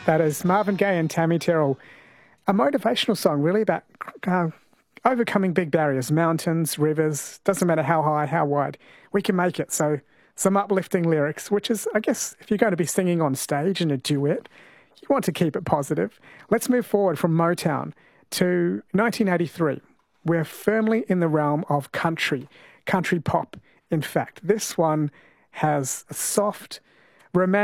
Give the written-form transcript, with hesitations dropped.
That is Marvin Gaye and Tammy Terrell. A motivational song, really, about overcoming big barriers, mountains, rivers, doesn't matter how high, how wide, we can make it. So some uplifting lyrics, which is, I guess, if you're going to be singing on stage in a duet, you want to keep it positive. Let's move forward from Motown to 1983. We're firmly in the realm of country pop, in fact. This one has a soft, romantic